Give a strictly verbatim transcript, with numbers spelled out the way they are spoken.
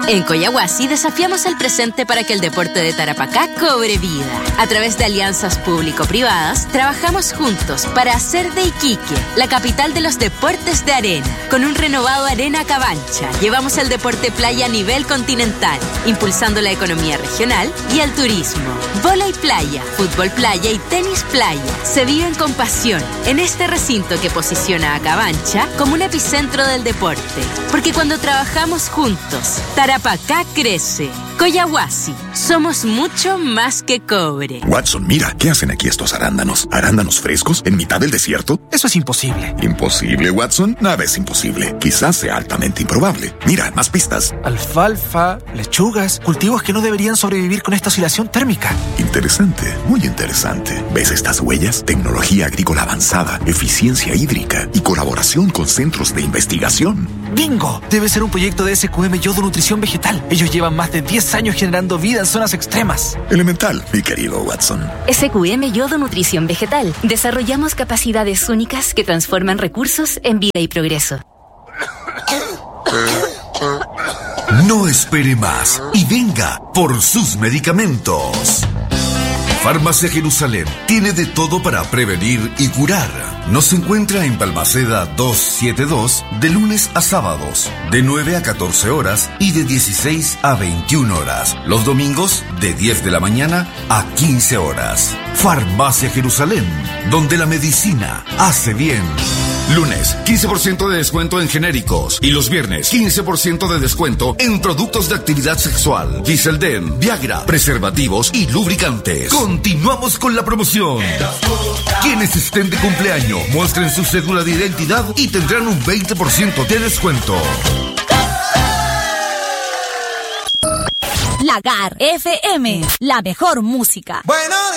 En Coyahuasi desafiamos el presente para que el deporte de Tarapacá cobre vida. A través de alianzas público-privadas, trabajamos juntos para hacer de Iquique la capital de los deportes de arena. Con un renovado Arena Cabancha, llevamos el deporte playa a nivel continental, impulsando la economía regional y el turismo. Vóley playa, fútbol playa y tenis playa se viven con pasión en este recinto que posiciona a Cabancha como un epicentro del deporte. Porque cuando trabajamos juntos, Tarapacá crece. Coyahuasi, somos mucho más que cobre. Watson, mira, ¿qué hacen aquí estos arándanos? ¿Arándanos frescos en mitad del desierto? Eso es imposible. ¿Imposible, Watson? Nada es imposible. Quizás sea altamente improbable. Mira, más pistas. Alfalfa, lechugas, cultivos que no deberían sobrevivir con esta oscilación térmica. Interesante, muy interesante. ¿Ves estas huellas? Tecnología agrícola avanzada, eficiencia hídrica y colaboración con centros de investigación. ¡Bingo! Debe ser un proyecto de S Q M Yodo Nutrición Vegetal. Ellos llevan más de diez años generando vida en zonas extremas. Elemental, mi querido Watson. S Q M Yodo Nutrición Vegetal. Desarrollamos capacidades únicas que transforman recursos en vida y progreso. No espere más y venga por sus medicamentos. Farmacia Jerusalén tiene de todo para prevenir y curar. Nos encuentra en Balmaceda doscientos setenta y dos de lunes a sábados, de nueve a catorce horas y de dieciséis a veintiuna horas. Los domingos de diez de la mañana a quince horas. Farmacia Jerusalén, donde la medicina hace bien. Lunes, quince por ciento de descuento en genéricos. Y los viernes, quince por ciento de descuento en productos de actividad sexual. Giselden, Viagra, preservativos y lubricantes. Continuamos con la promoción. Quienes estén de cumpleaños, muestren su cédula de identidad y tendrán un veinte por ciento de descuento. Lagar F M, la mejor música. Bueno.